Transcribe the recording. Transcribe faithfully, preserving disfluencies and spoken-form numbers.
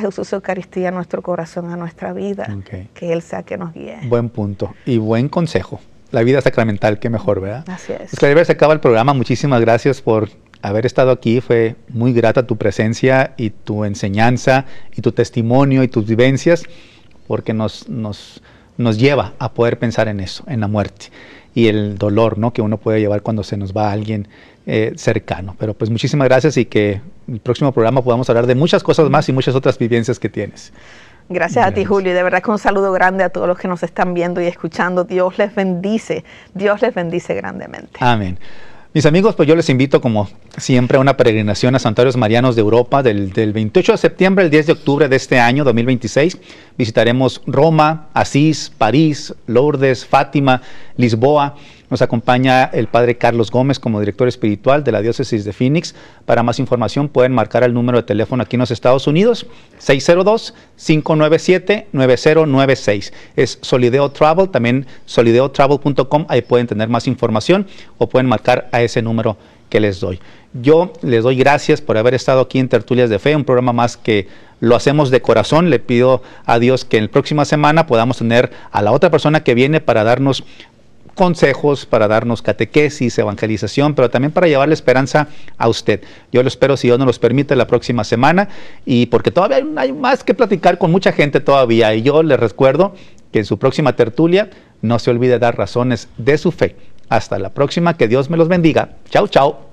Jesús Eucaristía a nuestro corazón, a nuestra vida, okay. que Él sea que nos guíe. Buen punto y buen consejo. La vida sacramental, qué mejor, ¿verdad? Así es. Pues Claribel, se acaba el programa. Muchísimas gracias por haber estado aquí. Fue muy grata tu presencia y tu enseñanza y tu testimonio y tus vivencias, porque nos, nos, nos lleva a poder pensar en eso, en la muerte y el dolor, ¿no?, que uno puede llevar cuando se nos va alguien eh, cercano. Pero pues muchísimas gracias y que en el próximo programa podamos hablar de muchas cosas más y muchas otras vivencias que tienes. Gracias, Gracias a ti, Julio, y de verdad que un saludo grande a todos los que nos están viendo y escuchando. Dios les bendice, Dios les bendice grandemente. Amén. Mis amigos, pues yo les invito como siempre a una peregrinación a Santuarios Marianos de Europa del, del veintiocho de septiembre al diez de octubre de este año dos mil veintiséis. Visitaremos Roma, Asís, París, Lourdes, Fátima, Lisboa. Nos acompaña el Padre Carlos Gómez como director espiritual de la Diócesis de Phoenix. Para más información pueden marcar el número de teléfono aquí en los Estados Unidos, seis cero dos, cinco nueve siete, nueve cero nueve seis. Es Solideo Travel, también solideo travel punto com, ahí pueden tener más información o pueden marcar a ese número que les doy. Yo les doy gracias por haber estado aquí en Tertulias de Fe, un programa más que lo hacemos de corazón. Le pido a Dios que en la próxima semana podamos tener a la otra persona que viene para darnos consejos, para darnos catequesis, evangelización, pero también para llevarle esperanza a usted. Yo lo espero, si Dios nos los permite, la próxima semana, y porque todavía hay, hay más que platicar con mucha gente todavía, y yo les recuerdo que en su próxima tertulia no se olvide dar razones de su fe. Hasta la próxima, que Dios me los bendiga. Chao, chao.